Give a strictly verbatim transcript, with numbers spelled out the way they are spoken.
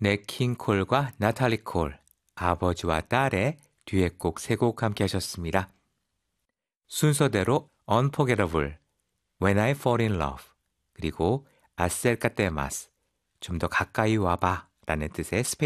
넷 킹 콜과 나탈리 콜, 아버지와 딸의 듀엣곡 세 곡 함께 하셨습니다. 순서대로 Unforgettable, When I Fall in Love, 그리고 Acerca Temas, 좀 더 가까이 와봐 라는 뜻의 스페인